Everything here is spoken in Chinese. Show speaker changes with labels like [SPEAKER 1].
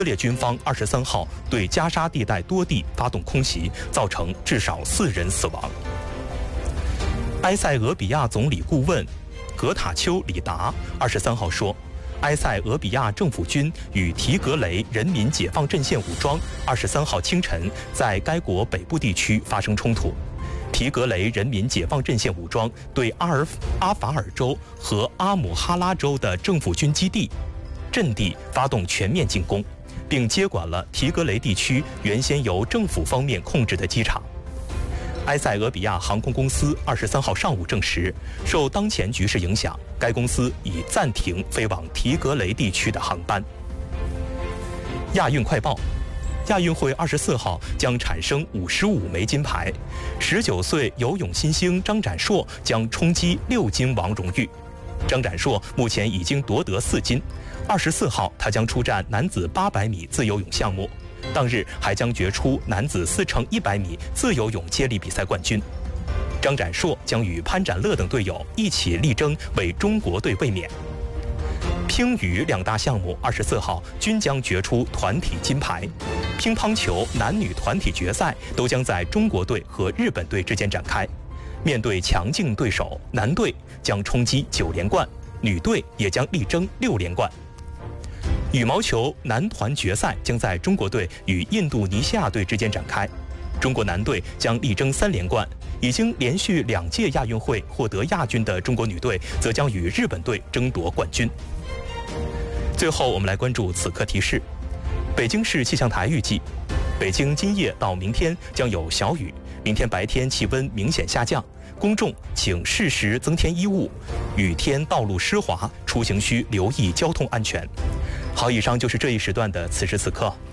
[SPEAKER 1] 列军方23号对加沙地带多地发动空袭，造成至少4人死亡。埃塞俄比亚总理顾问格塔丘里达23号说，埃塞俄比亚政府军与提格雷人民解放阵线武装23号清晨在该国北部地区发生冲突。提格雷人民解放阵线武装对阿法尔州和阿姆哈拉州的政府军阵地发动全面进攻，并接管了提格雷地区原先由政府方面控制的机场。埃塞俄比亚航空公司23号上午证实，受当前局势影响，该公司已暂停飞往提格雷地区的航班。亚运快报：亚运会24号将产生55枚金牌，19岁游泳新星张展硕将冲击6金王荣誉。张展硕目前已经夺得4金，24号他将出战男子800米自由泳项目，当日还将决出男子4×100米自由泳接力比赛冠军。张展硕将与潘展乐等队友一起力争为中国队卫冕。乒羽2大项目24号均将决出团体金牌，乒乓球男女团体决赛都将在中国队和日本队之间展开。面对强劲对手，男队将冲击9连冠，女队也将力争6连冠。羽毛球男团决赛将在中国队与印度尼西亚队之间展开，中国男队将力争3连冠，已经连续2届亚运会获得亚军的中国女队则将与日本队争夺冠军。最后我们来关注此刻提示。北京市气象台预计，北京今夜到明天将有小雨，明天白天气温明显下降，公众请适时增添衣物，雨天道路湿滑，出行需留意交通安全。好，以上就是这一时段的此时此刻。